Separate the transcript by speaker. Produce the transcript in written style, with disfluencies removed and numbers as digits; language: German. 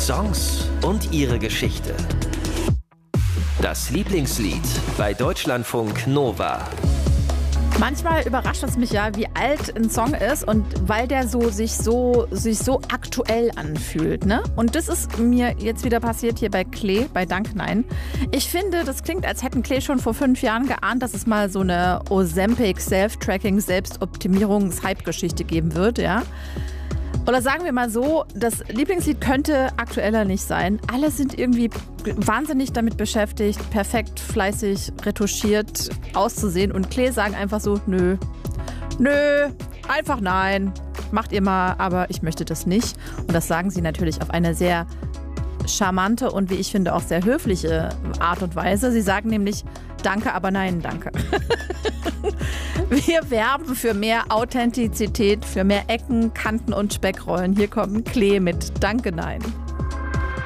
Speaker 1: Songs und ihre Geschichte. Das Lieblingslied bei Deutschlandfunk Nova.
Speaker 2: Manchmal überrascht es mich ja, wie alt ein Song ist und weil der sich so aktuell anfühlt, ne? Und das ist mir jetzt wieder passiert hier bei Klee, bei Dank Nein. Ich finde, das klingt, als hätten Klee schon vor 5 Jahren geahnt, dass es mal so eine Ozempic Self-Tracking Selbstoptimierungs-Hype-Geschichte geben wird, ja? Oder sagen wir mal so, das Lieblingslied könnte aktueller nicht sein. Alle sind irgendwie wahnsinnig damit beschäftigt, perfekt, fleißig, retuschiert auszusehen. Und Klee sagen einfach so, nö, einfach nein, macht ihr mal, aber ich möchte das nicht. Und das sagen sie natürlich auf eine sehr charmante und wie ich finde auch sehr höfliche Art und Weise. Sie sagen nämlich, danke, aber nein, danke. Wir werben für mehr Authentizität, für mehr Ecken, Kanten und Speckrollen. Hier kommt Klee mit Danke, nein.